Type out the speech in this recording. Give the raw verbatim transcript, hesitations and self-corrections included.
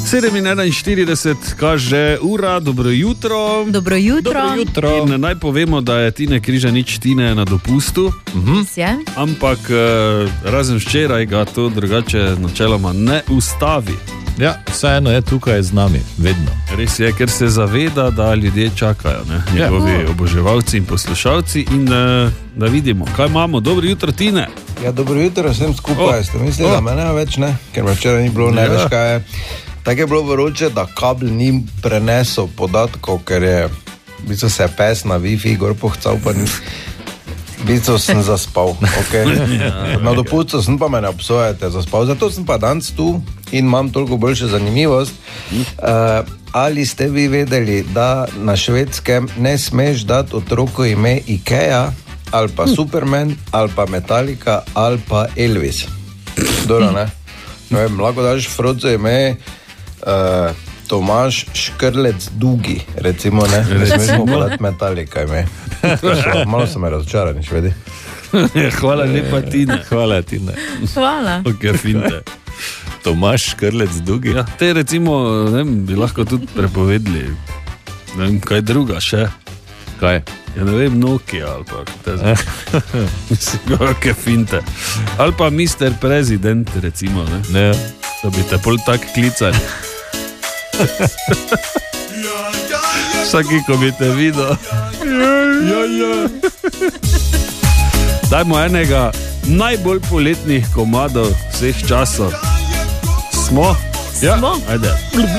sedem in enainštirideset kaže ura, dobro jutro. Dobro jutro. Dobro jutro. In naj povemo, da je Tine Križanič Tine na dopustu, Mhm. ampak razen včeraj ga to drugače načeloma ne ustavi. Ja, vseeno je tukaj z nami, vedno. Res je, ker se zaveda, da ljudje čakajo, ne? Njegovi Ja. oboževalci in poslušalci in da vidimo, kaj imamo. Dobro jutro, Tine. Ja, dobro jutro vsem skupaj. O, Ste mislili, o. da me ne več ne? Ker me včeraj ni bilo, ne Ja. veš kaj je. Tako je bilo vroče, da kabel ni prenesel podatkov, ker je v bistvu se je pes na Wi-Fi gor pohcal, pa ni. V bistvu sem zaspal, okay? Na dopustu sem, pa me ne obsojate, zaspal. Zato sem pa danes tu in imam toliko boljšo zanimivost. Uh, ali ste vi vedeli, da na Švedskem ne smeš dati otroku ime Ikea, ali pa Superman, ali pa Metallica, ali pa Elvis? Dobro, ne? Ne vem, lahko daš Frodzo ime uh, Tomaž Škrlec Dugi, recimo, ne? Ne smemo pa dati Metallica ime. Malo sem me razočaran, švedi. Hvala lepa, Tine. Hvala, Tine. Hvala. Ok, finte. Tomaž Škrlec Dugi. Ja, te recimo, ne vem, bi lahko tudi prepovedali, ne vem, kaj druga še. Kaj? Ja, ne vem, Nokia ali pa te zdaj. Mislim, ok, finte. Ali pa mister President, recimo, ne? Ne. Da bi te pol tak klicali. Vsaki, ko bi te videl. Ja, ja. Dajmo enega najbolj poletnih komadov vseh časov. Smo? Ja. Smo. Ajde.